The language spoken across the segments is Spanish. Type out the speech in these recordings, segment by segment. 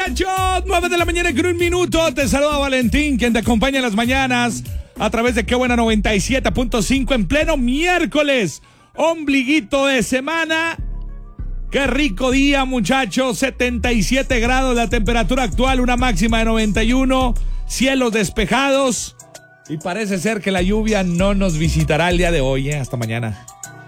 Muchachos, 9 de la mañana con un minuto. Te saluda Valentín, quien te acompaña en las mañanas a través de Qué Buena 97.5 en pleno miércoles, ombliguito de semana. Qué rico día, muchachos. 77 grados la temperatura actual, una máxima de 91, cielos despejados. Y parece ser que la lluvia no nos visitará el día de hoy, Hasta mañana.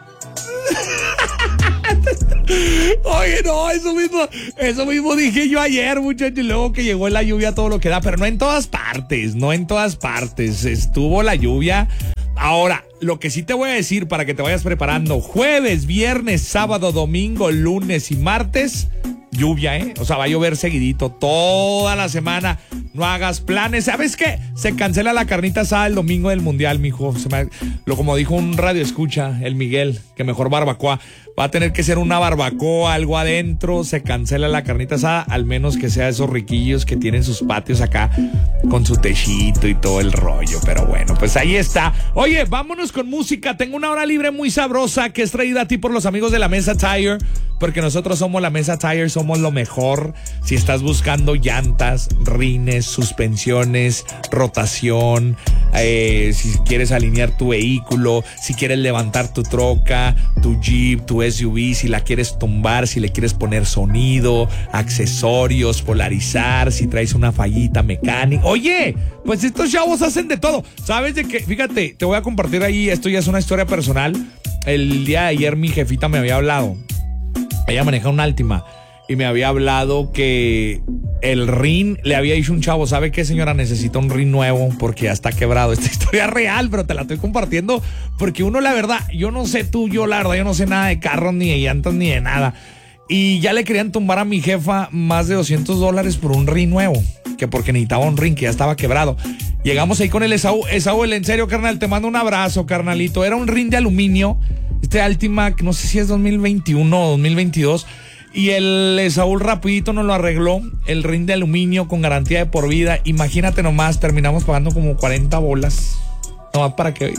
Oye, no, eso mismo dije yo ayer, muchachos. Y luego que llegó la lluvia, todo lo que da, pero no en todas partes. Estuvo la lluvia. Ahora, lo que sí te voy a decir para que te vayas preparando: jueves, viernes, sábado, domingo, lunes y martes, lluvia, O sea, va a llover seguidito toda la semana. No hagas planes. ¿Sabes qué? Se cancela la carnita asada el domingo del mundial, mijo. Como dijo un radio escucha, el Miguel, que mejor barbacoa. Va a tener que ser una barbacoa, algo adentro. Se cancela la carnita asada, al menos que sea esos riquillos que tienen sus patios acá con su techito y todo el rollo. Pero bueno, pues ahí está. Oye, vámonos con música. Tengo una hora libre muy sabrosa que es traída a ti por los amigos de la Mesa Tire, porque nosotros somos la Mesa Tire, somos lo mejor. Si estás buscando llantas, rines, suspensiones, rotación, si quieres alinear tu vehículo, si quieres levantar tu troca, tu Jeep, tu SUV, si la quieres tumbar, si le quieres poner sonido, accesorios, polarizar, si traes una fallita mecánica. Oye, pues estos chavos hacen de todo. ¿Sabes de qué? Fíjate, te voy a compartir ahí, esto ya es una historia personal. El día de ayer mi jefita me había hablado. Ella maneja un Altima y me había hablado que el rin, le había dicho un chavo: ¿sabe qué, señora? Necesita un rin nuevo porque ya está quebrado. Esta historia es real, pero te la estoy compartiendo porque uno, la verdad, yo no sé tú, la verdad, yo no sé nada de carros, ni de llantas, ni de nada. Y ya le querían tumbar a mi jefa más de $200 por un rin nuevo, que porque necesitaba un rin que ya estaba quebrado. Llegamos ahí con el Esaú, en serio, carnal, te mando un abrazo, carnalito. Era un rin de aluminio, este Altima, no sé si es 2021 o 2022. Y el Esaú rapidito nos lo arregló, el rin de aluminio con garantía de por vida. Imagínate nomás, terminamos pagando como 40 bolas. Nomás para que...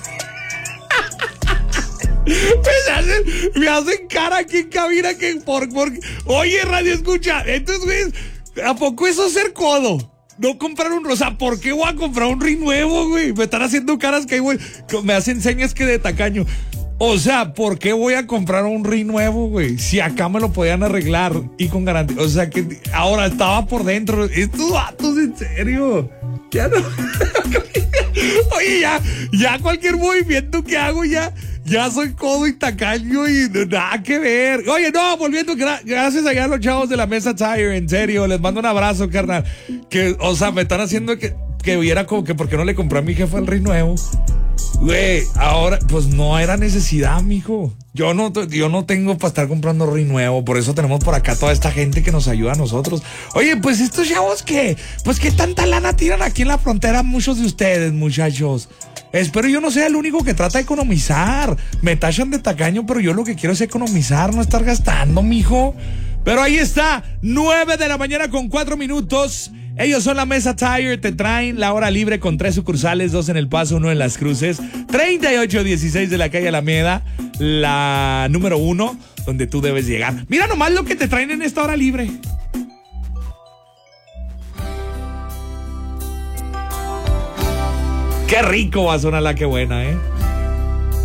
me hacen cara aquí en cabina que por... Oye, radio escucha, entonces, ¿a poco eso es ser codo? No comprar un... O sea, ¿por qué voy a comprar un rin nuevo, güey? Me están haciendo caras que, güey, me hacen señas que de tacaño. O sea, ¿por qué voy a comprar un rin nuevo, güey? Si acá me lo podían arreglar y con garantía. O sea, que ahora estaba por dentro. Estos vatos, en serio. Ya no. Oye, ya cualquier movimiento que hago, ya soy codo y tacaño y nada que ver. Oye, no, volviendo, gracias allá a los chavos de la Mesa Tire, en serio, les mando un abrazo, carnal. Que, o sea, me están haciendo que hubiera como que ¿por qué no le compré a mi jefa el rin nuevo? Güey, ahora, pues no era necesidad, mijo. Yo no tengo para estar comprando rin nuevo. Por eso tenemos por acá toda esta gente que nos ayuda a nosotros. Oye, pues estos chavos ¿qué? Pues qué tanta lana tiran aquí en la frontera muchos de ustedes, muchachos. Espero yo no sea el único que trata de economizar. Me tachan de tacaño, pero yo lo que quiero es economizar, no estar gastando, mijo. Pero ahí está, 9 de la mañana con 4 minutos. Ellos son la Mesa Tire, te traen la hora libre con 3 sucursales, 2 en El Paso, 1 en Las Cruces, 3816 de la calle Alameda, la número 1, donde tú debes llegar. Mira nomás lo que te traen en esta hora libre. Qué rico va a sonar la Qué Buena,